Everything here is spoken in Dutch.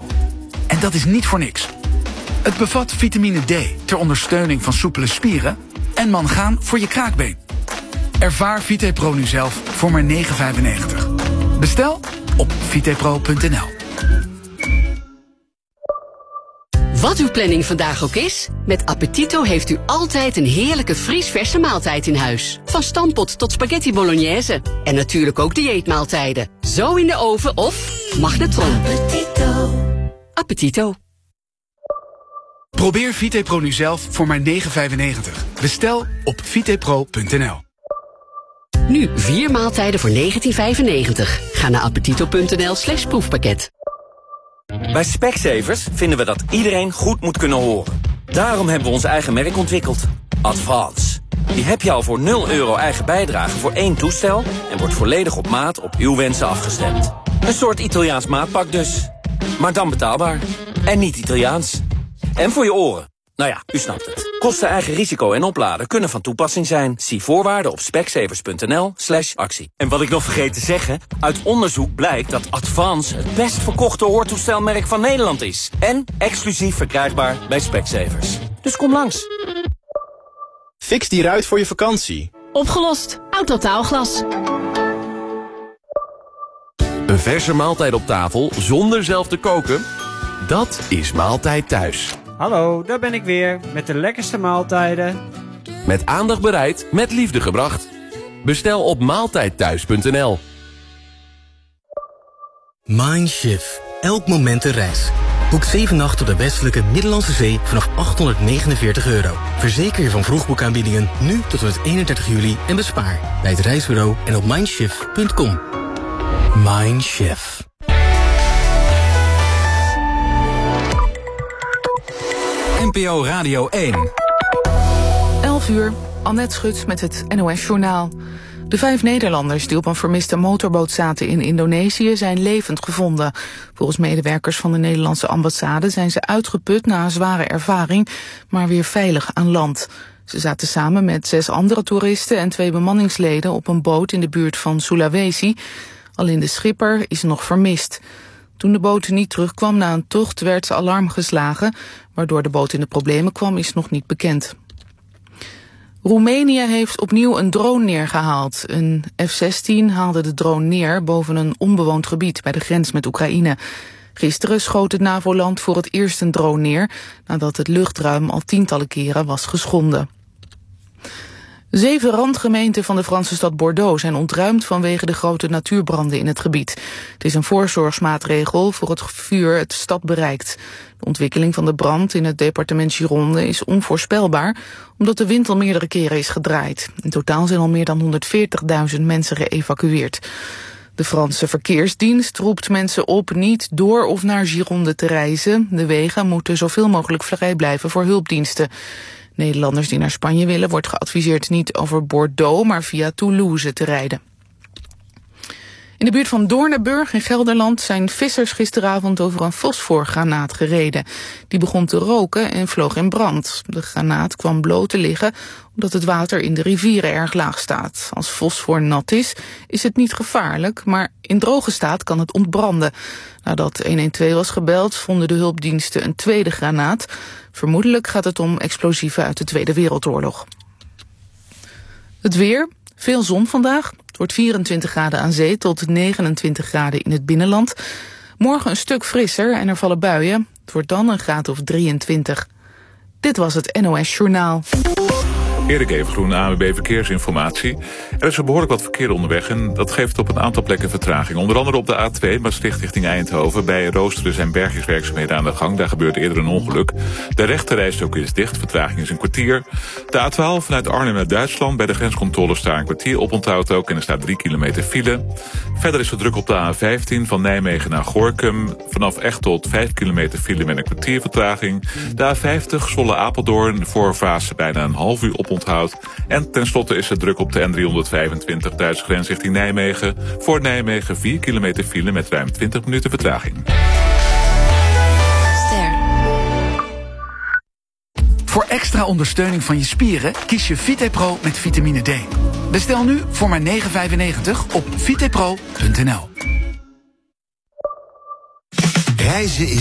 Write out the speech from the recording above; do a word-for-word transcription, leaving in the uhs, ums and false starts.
Vitepro. En dat is niet voor niks. Het bevat vitamine D ter ondersteuning van soepele spieren en mangaan voor je kraakbeen. Ervaar Vitepro nu zelf voor maar negen vijfennegentig. Bestel op vitepro punt n l. Wat uw planning vandaag ook is, met Appetito heeft u altijd een heerlijke vriesverse maaltijd in huis. Van stampot tot spaghetti bolognese. En natuurlijk ook dieetmaaltijden. Zo in de oven of magnetron. Appetito. Appetito. Probeer Vitepro nu zelf voor maar negen vijfennegentig. Bestel op vitepro punt n l. Nu vier maaltijden voor negentien vijfennegentig. Ga naar appetito punt n l slash proefpakket. Bij Specsavers vinden we dat iedereen goed moet kunnen horen. Daarom hebben we ons eigen merk ontwikkeld. Advance. Die heb je al voor nul euro eigen bijdrage voor één toestel en wordt volledig op maat op uw wensen afgestemd. Een soort Italiaans maatpak dus. Maar dan betaalbaar. En niet Italiaans. En voor je oren. Nou ja, u snapt het. Kosten, eigen risico en opladen kunnen van toepassing zijn. Zie voorwaarden op specsavers punt n l slash actie. En wat ik nog vergeet te zeggen, uit onderzoek blijkt dat Advance het best verkochte hoortoestelmerk van Nederland is. En exclusief verkrijgbaar bij Specsavers. Dus kom langs. Fix die ruit voor je vakantie. Opgelost. Autotaalglas. Een verse maaltijd op tafel zonder zelf te koken? Dat is Maaltijd Thuis. Hallo, daar ben ik weer, met de lekkerste maaltijden. Met aandacht bereid, met liefde gebracht. Bestel op maaltijdthuis punt n l. Mindshift. Elk moment een reis. Boek zeven nachten op de westelijke Middellandse Zee vanaf achthonderdnegenenveertig euro. Verzeker je van vroegboekaanbiedingen nu tot en met eenendertig juli en bespaar bij het reisbureau en op mindshift punt com. Mindshift. N P O Radio één. elf uur, Annette Schut met het N O S Journaal. De vijf Nederlanders die op een vermiste motorboot zaten in Indonesië zijn levend gevonden. Volgens medewerkers van de Nederlandse ambassade zijn ze uitgeput na een zware ervaring, maar weer veilig aan land. Ze zaten samen met zes andere toeristen en twee bemanningsleden op een boot in de buurt van Sulawesi. Alleen de schipper is nog vermist. Toen de boot niet terugkwam na een tocht werd alarm geslagen. Waardoor de boot in de problemen kwam is nog niet bekend. Roemenië heeft opnieuw een drone neergehaald. Een F zestien haalde de drone neer boven een onbewoond gebied bij de grens met Oekraïne. Gisteren schoot het NAVO-land voor het eerst een drone neer, nadat het luchtruim al tientallen keren was geschonden. Zeven randgemeenten van de Franse stad Bordeaux zijn ontruimd vanwege de grote natuurbranden in het gebied. Het is een voorzorgsmaatregel voor het vuur het stad bereikt. De ontwikkeling van de brand in het departement Gironde is onvoorspelbaar, omdat de wind al meerdere keren is gedraaid. In totaal zijn al meer dan honderdveertigduizend mensen geëvacueerd. De Franse verkeersdienst roept mensen op niet door of naar Gironde te reizen. De wegen moeten zoveel mogelijk vrij blijven voor hulpdiensten. Nederlanders die naar Spanje willen wordt geadviseerd niet over Bordeaux, maar via Toulouse te rijden. In de buurt van Doornenburg in Gelderland zijn vissers gisteravond over een fosforgranaat gereden. Die begon te roken en vloog in brand. De granaat kwam bloot te liggen omdat het water in de rivieren erg laag staat. Als fosfor nat is, is het niet gevaarlijk, maar in droge staat kan het ontbranden. Nadat honderdtwaalf was gebeld, vonden de hulpdiensten een tweede granaat. Vermoedelijk gaat het om explosieven uit de Tweede Wereldoorlog. Het weer, veel zon vandaag. Het wordt vierentwintig graden aan zee tot negenentwintig graden in het binnenland. Morgen een stuk frisser en er vallen buien. Het wordt dan een graad of drieëntwintig. Dit was het N O S Journaal. Erik Evengroen, A N W B Verkeersinformatie. Er is er behoorlijk wat verkeer onderweg en dat geeft op een aantal plekken vertraging. Onder andere op de A twee, Maastricht richting Eindhoven. Bij Roosteren zijn bergingswerkzaamheden aan de gang. Daar gebeurt eerder een ongeluk. De rechterrijstrook is dicht, vertraging is een kwartier. De A twaalf vanuit Arnhem naar Duitsland. Bij de grenscontrole staat een kwartier oponthoud ook en er staat drie kilometer file. Verder is het druk op de A vijftien van Nijmegen naar Gorinchem. Vanaf Echteld vijf kilometer file met een kwartier vertraging. De A vijftig Zwolle-Apeldoorn voor Vaassen bijna een half uur oponthoud. En tenslotte is het druk op de N driehonderdvijfentwintig Duitse grens richting Nijmegen. Voor Nijmegen vier kilometer file met ruim twintig minuten vertraging. Ster. Voor extra ondersteuning van je spieren kies je Vitepro met vitamine D. Bestel nu voor maar negen vijfennegentig op vitepro punt n l. Reizen